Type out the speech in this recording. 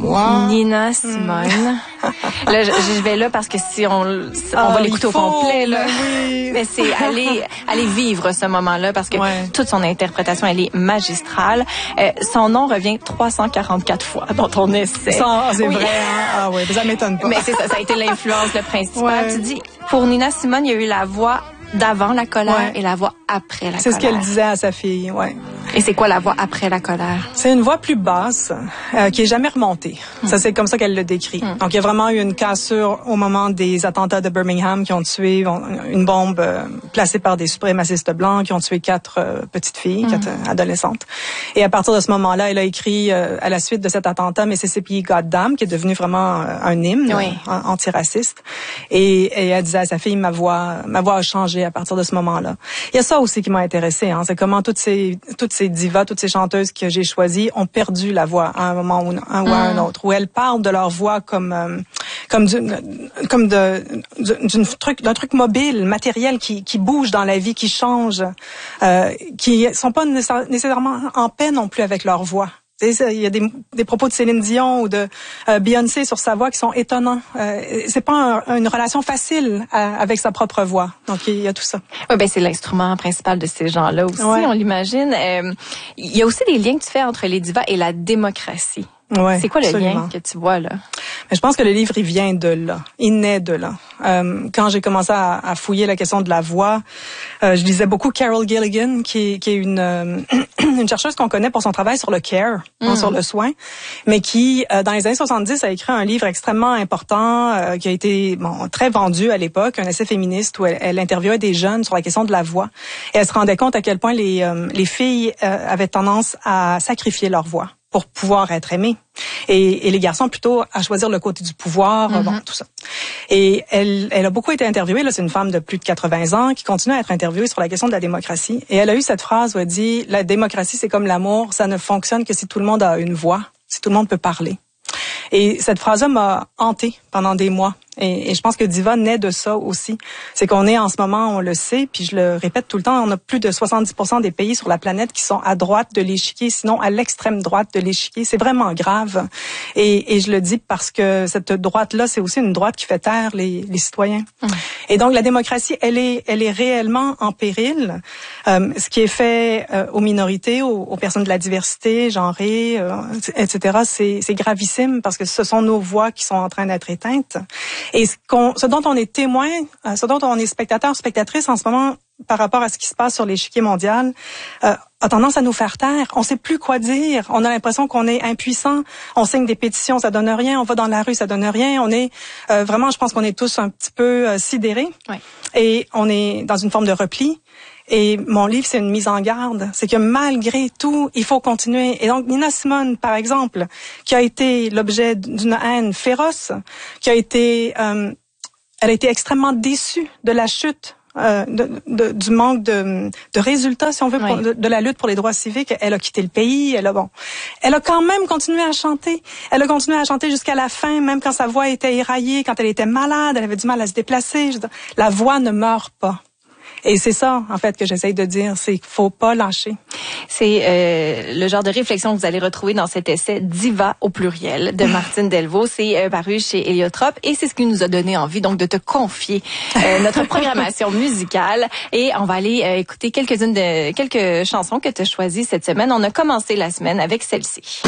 Wow. Nina Simone. Là, je vais là parce que si on va l'écouter au complet, là. Oui. Mais c'est aller vivre ce moment-là parce que toute son interprétation, elle est magistrale. Son nom revient 344 fois dans ton essai. C'est vrai, hein? Ah oui, ça m'étonne pas. Mais c'est ça a été l'influence le principal. Tu dis, pour Nina Simone, il y a eu la voix d'avant la colère et la voix après la colère. C'est ce qu'elle disait à sa fille, Et c'est quoi la voix après la colère? C'est une voix plus basse qui est jamais remontée. Ça, c'est comme ça qu'elle le décrit. Donc, il y a vraiment eu une cassure au moment des attentats de Birmingham qui ont tué une bombe placée par des suprémacistes blancs qui ont tué 4 petites filles, 4 adolescentes. Et à partir de ce moment-là, elle a écrit à la suite de cet attentat Mississippi Goddamn, qui est devenu vraiment un hymne antiraciste. Et elle disait à sa fille, ma voix a changé à partir de ce moment-là. Il y a ça aussi qui m'a intéressée, hein, c'est comment toutes ces divas, toutes ces chanteuses que j'ai choisies ont perdu la voix à un moment ou à un autre, où elles parlent de leur voix d'un truc mobile, matériel qui bouge dans la vie, qui change, qui sont pas nécessairement en paix non plus avec leur voix. Il y a des propos de Céline Dion ou de Beyoncé sur sa voix qui sont étonnants. C'est pas une relation facile avec sa propre voix. Donc il y a tout ça. Oui, ben c'est l'instrument principal de ces gens-là aussi, on l'imagine. Il y a aussi des liens que tu fais entre les divas et la démocratie. Ouais, c'est quoi le absolument. lien que tu vois là? Mais je pense que le livre, il vient de là. Il naît de là. Quand j'ai commencé à fouiller la question de la voix, je lisais beaucoup Carol Gilligan, qui est une chercheuse qu'on connaît pour son travail sur le care, sur le soin, mais qui, dans les années 70, a écrit un livre extrêmement important, qui a été très vendu à l'époque, un essai féministe où elle interviewait des jeunes sur la question de la voix. Et elle se rendait compte à quel point les filles avaient tendance à sacrifier leur voix pour pouvoir être aimées. Et les garçons plutôt à choisir le côté du pouvoir, tout ça. Et elle a beaucoup été interviewée, là, c'est une femme de plus de 80 ans qui continue à être interviewée sur la question de la démocratie. Et elle a eu cette phrase où elle dit, la démocratie c'est comme l'amour, ça ne fonctionne que si tout le monde a une voix, si tout le monde peut parler. Et cette phrase-là m'a hantée pendant des mois. Et je pense que Diva naît de ça aussi. C'est qu'on est en ce moment, on le sait, puis je le répète tout le temps, on a plus de 70% des pays sur la planète qui sont à droite de l'échiquier, sinon à l'extrême droite de l'échiquier. C'est vraiment grave. Et je le dis parce que cette droite-là, c'est aussi une droite qui fait taire les citoyens. Et donc la démocratie, elle est réellement en péril. Ce qui est fait aux minorités, aux personnes de la diversité, genrée, etc., c'est gravissime parce que ce sont nos voix qui sont en train d'être éteintes. Et ce dont on est témoin, ce dont on est spectateur, spectatrice en ce moment par rapport à ce qui se passe sur l'échiquier mondial, a tendance à nous faire taire. On sait plus quoi dire. On a l'impression qu'on est impuissant. On signe des pétitions, ça donne rien. On va dans la rue, ça donne rien. On est vraiment, je pense qu'on est tous un petit peu sidérés. Et on est dans une forme de repli. Et mon livre, c'est une mise en garde. C'est que malgré tout, il faut continuer. Et donc, Nina Simone, par exemple, qui a été l'objet d'une haine féroce, elle a été extrêmement déçue de la chute, du manque de résultats, si on veut, de la lutte pour les droits civiques. Elle a quitté le pays. Elle a quand même continué à chanter. Elle a continué à chanter jusqu'à la fin, même quand sa voix était éraillée, quand elle était malade, elle avait du mal à se déplacer. La voix ne meurt pas. Et c'est ça, en fait, que j'essaye de dire, c'est qu'il faut pas lâcher. C'est le genre de réflexion que vous allez retrouver dans cet essai Diva au pluriel de Martine Delvaux. C'est paru chez Héliotrope et c'est ce qui nous a donné envie donc de te confier notre programmation musicale. Et on va aller écouter quelques chansons que tu as choisies cette semaine. On a commencé la semaine avec celle-ci.